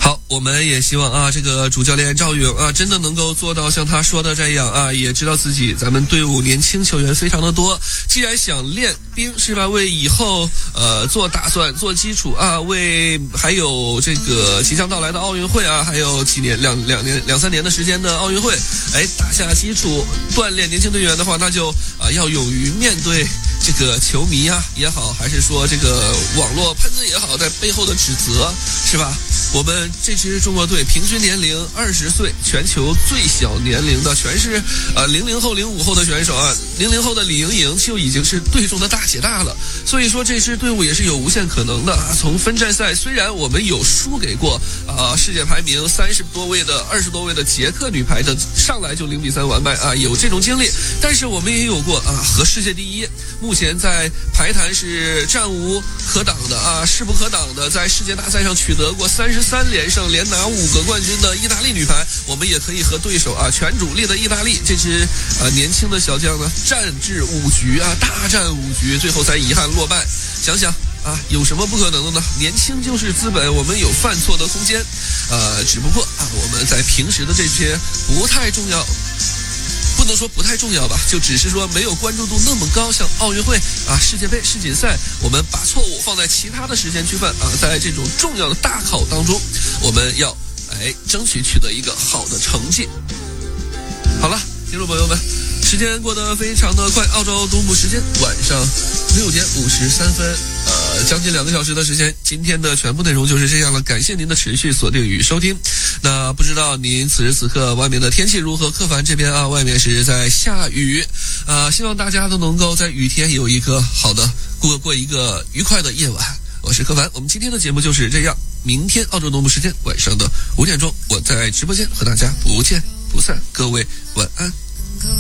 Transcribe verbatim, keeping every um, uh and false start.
好，我们也希望啊，这个主教练赵宇啊，真的能够做到像他说的这样啊，也知道自己咱们队伍年轻球员非常的多，既然想练兵是吧，为以后呃做打算、做基础啊，为还有这个即将到来的奥运会啊，还有几年两两年两三年的时间的奥运会，哎，打下基础，锻炼年轻队员的话，那就啊要勇于面对这个球迷啊也好，还是说这个网络喷子也好，在背后的指责是吧？我们这支中国队平均年龄二十岁，全球最小年龄的全是呃零零后、零五后的选手啊。零零后的李盈莹就已经是队中的大姐大了，所以说这支队伍也是有无限可能的啊。从分站赛，虽然我们有输给过啊、呃、世界排名三十多位的、二十多位的捷克女排的，上来就零比三完败啊，有这种经历，但是我们也有过啊和世界第一，目前在排坛是战无可挡的啊，势不可挡的，在世界大赛上取得过三十三连胜，连拿五个冠军的意大利女排，我们也可以和对手啊全主力的意大利这支啊年轻的小将呢战至五局啊，大战五局，最后才遗憾落败。想想啊，有什么不可能的呢？年轻就是资本，我们有犯错的空间，呃，只不过啊，我们在平时的这些不太重要。不能说不太重要吧，就只是说没有关注度那么高，像奥运会啊、世界杯、世锦赛，我们把错误放在其他的时间区分啊，在这种重要的大考当中，我们要哎争取取得一个好的成绩。好了，听众朋友们，时间过得非常的快，澳洲东部时间晚上六点五十三分，呃，将近两个小时的时间，今天的全部内容就是这样了。感谢您的持续锁定与收听。那不知道您此时此刻外面的天气如何？客凡这边啊，外面是在下雨，呃，希望大家都能够在雨天有一个好的过过一个愉快的夜晚。我是客凡，我们今天的节目就是这样。明天澳洲东部时间晚上的五点钟，我在直播间和大家不见不散。各位晚安。